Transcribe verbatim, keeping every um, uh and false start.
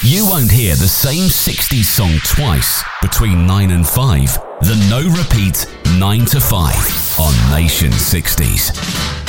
You won't hear the same sixties song twice between nine and five. The No Repeat nine to five on Nation sixties.